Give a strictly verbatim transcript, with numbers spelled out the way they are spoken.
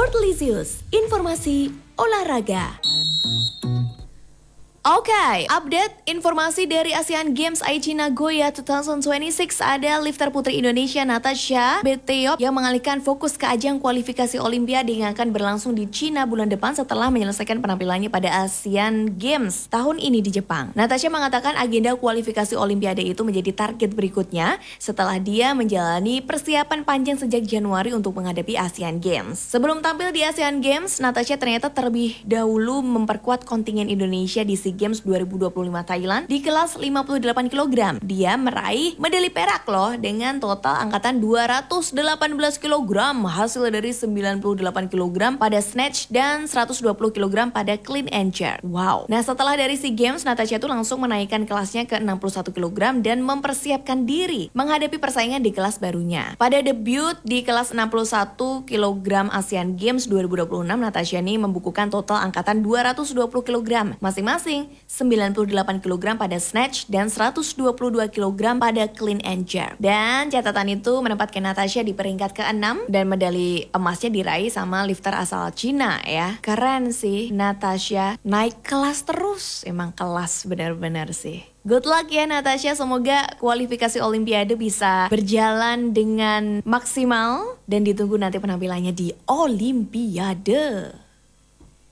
Sportlisius, informasi olahraga. Oke, okay, update informasi dari Asian Games Aichi Nagoya dua ribu dua puluh enam. Ada lifter putri Indonesia Natasha Betteop yang mengalihkan fokus ke ajang kualifikasi Olimpiade yang akan berlangsung di Cina bulan depan setelah menyelesaikan penampilannya pada Asian Games tahun ini di Jepang. Natasha mengatakan agenda kualifikasi Olimpiade itu menjadi target berikutnya setelah dia menjalani persiapan panjang sejak Januari untuk menghadapi Asian Games. Sebelum tampil di Asian Games, Natasha ternyata terlebih dahulu memperkuat kontingen Indonesia di SEA Games dua ribu dua puluh lima Thailand di kelas lima puluh delapan kilogram. Dia meraih medali perak loh dengan total angkatan dua ratus delapan belas kilogram, hasil dari sembilan puluh delapan kilogram pada snatch dan seratus dua puluh kilogram pada clean and jerk. Wow. Nah, setelah dari SEA Games, Natasha tuh langsung menaikkan kelasnya ke enam puluh satu kilogram dan mempersiapkan diri menghadapi persaingan di kelas barunya. Pada debut di kelas enam puluh satu kilogram Asian Games dua ribu dua puluh enam, Natasha ini membukukan total angkatan dua ratus dua puluh kilogram masing-masing, sembilan puluh delapan kilogram pada snatch dan seratus dua puluh dua kilogram pada clean and jerk. Dan catatan itu menempatkan Natasha di peringkat keenam dan medali emasnya diraih sama lifter asal Cina ya. Keren sih, Natasha naik kelas terus, emang kelas benar-benar sih. Good luck ya Natasha, semoga kualifikasi Olimpiade bisa berjalan dengan maksimal dan ditunggu nanti penampilannya di Olimpiade.